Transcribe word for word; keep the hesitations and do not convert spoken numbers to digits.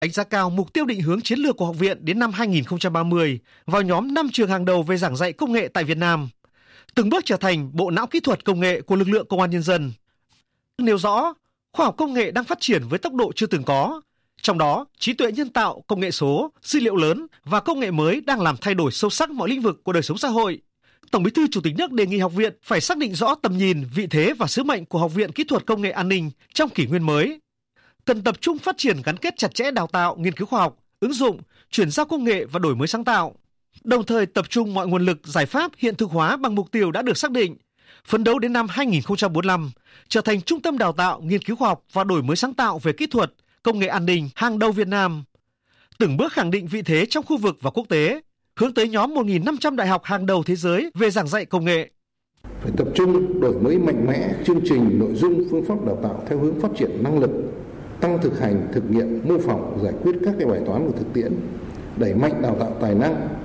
Đánh giá cao mục tiêu định hướng chiến lược của học viện đến năm hai nghìn không trăm ba mươi vào nhóm năm trường hàng đầu về giảng dạy công nghệ tại Việt Nam, từng bước trở thành bộ não kỹ thuật công nghệ của lực lượng công an nhân dân. Nêu rõ, khoa học công nghệ đang phát triển với tốc độ chưa từng có, trong đó trí tuệ nhân tạo, công nghệ số, dữ liệu lớn và công nghệ mới đang làm thay đổi sâu sắc mọi lĩnh vực của đời sống xã hội. Tổng Bí thư Chủ tịch nước đề nghị học viện phải xác định rõ tầm nhìn, vị thế và sứ mệnh của Học viện Kỹ thuật Công nghệ An ninh trong kỷ nguyên mới. Cần tập trung phát triển gắn kết chặt chẽ đào tạo, nghiên cứu khoa học, ứng dụng, chuyển giao công nghệ và đổi mới sáng tạo. Đồng thời tập trung mọi nguồn lực, giải pháp hiện thực hóa bằng mục tiêu đã được xác định, phấn đấu đến năm hai nghìn không trăm bốn mươi lăm trở thành trung tâm đào tạo, nghiên cứu khoa học và đổi mới sáng tạo về kỹ thuật, công nghệ an ninh hàng đầu Việt Nam. Từng bước khẳng định vị thế trong khu vực và quốc tế, hướng tới nhóm một nghìn năm trăm đại học hàng đầu thế giới về giảng dạy công nghệ. Phải tập trung đổi mới mạnh mẽ chương trình, nội dung, phương pháp đào tạo theo hướng phát triển năng lực, tăng thực hành, thực nghiệm, mô phỏng, giải quyết các cái bài toán của thực tiễn, đẩy mạnh đào tạo tài năng,